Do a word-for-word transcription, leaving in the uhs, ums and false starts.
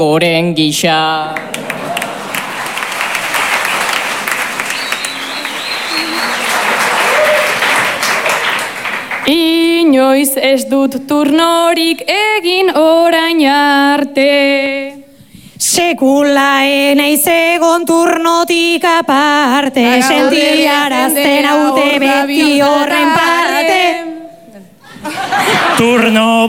Oren gisa. Inoiz ez dut turnorik egin orain arte. Sekula enaiz egon turnotik aparte, sentiarazten haute beti horren parte. Turno